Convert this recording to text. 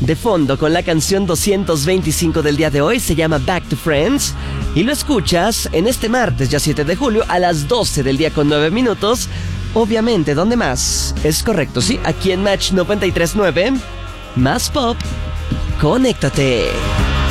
de fondo con la canción 225 del día de hoy. Se llama Back to Friends. Y lo escuchas en este martes, ya 7 de julio, a las 12 del día con 9 minutos. Obviamente, ¿dónde más? Es correcto, sí, aquí en Match 93.9. Más pop. Conéctate.